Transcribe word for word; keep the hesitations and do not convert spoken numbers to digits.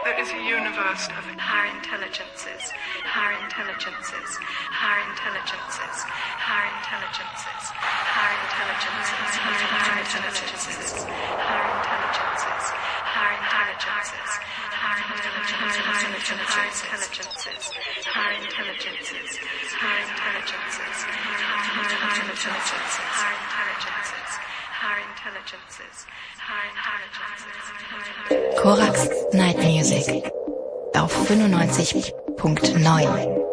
There is a universe of higher intelligences, higher intelligences, higher intelligences, higher intelligences, higher intelligences, higher intelligences, higher intelligences, higher intelligences, higher intelligences, higher intelligences, higher intelligences, higher intelligences, higher intelligences, higher intelligences, higher intelligences, higher intelligences. Korax Night Music auf fünfundneunzig Komma neun.